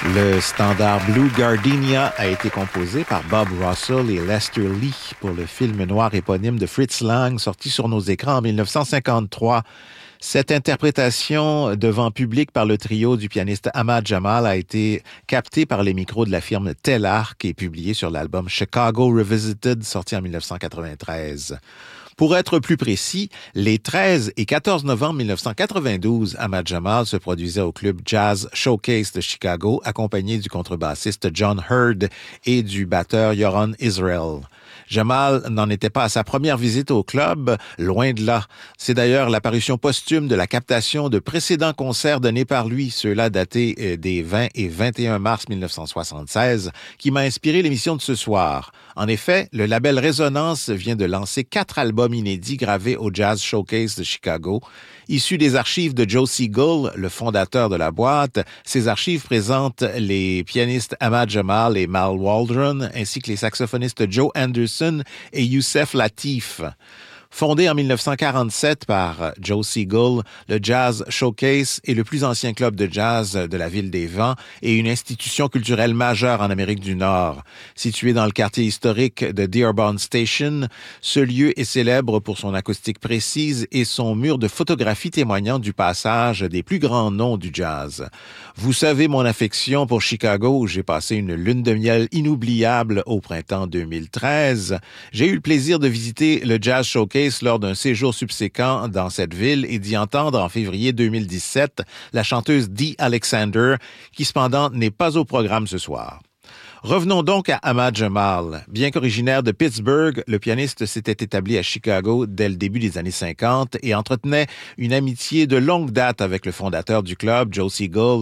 Le standard Blue Gardenia a été composé par Bob Russell et Lester Lee pour le film noir éponyme de Fritz Lang, sorti sur nos écrans en 1953. Cette interprétation devant public par le trio du pianiste Ahmad Jamal a été captée par les micros de la firme Telarc et publiée sur l'album Chicago Revisited, sorti en 1993. Pour être plus précis, les 13 et 14 novembre 1992, Ahmad Jamal se produisait au club Jazz Showcase de Chicago, accompagné du contrebassiste John Hurd et du batteur Yoron Israel. Jamal n'en était pas à sa première visite au club, loin de là. C'est d'ailleurs l'apparition posthume de la captation de précédents concerts donnés par lui, ceux-là datés des 20 et 21 mars 1976, qui m'a inspiré l'émission de ce soir. En effet, le label Résonance vient de lancer 4 albums inédits gravés au Jazz Showcase de Chicago. Issus des archives de Joe Siegel, le fondateur de la boîte, ces archives présentent les pianistes Ahmad Jamal et Mal Waldron, ainsi que les saxophonistes Joe Anderson et Youssef Latif. Fondé en 1947 par Joe Siegel, le Jazz Showcase est le plus ancien club de jazz de la Ville des Vents et une institution culturelle majeure en Amérique du Nord. Situé dans le quartier historique de Dearborn Station, ce lieu est célèbre pour son acoustique précise et son mur de photographies témoignant du passage des plus grands noms du jazz. Vous savez mon affection pour Chicago, où j'ai passé une lune de miel inoubliable au printemps 2013. J'ai eu le plaisir de visiter le Jazz Showcase lors d'un séjour subséquent dans cette ville et d'y entendre en février 2017 la chanteuse Dee Alexander, qui cependant n'est pas au programme ce soir. Revenons donc à Ahmad Jamal. Bien qu'originaire de Pittsburgh, le pianiste s'était établi à Chicago dès le début des années 50 et entretenait une amitié de longue date avec le fondateur du club, Joe Siegel,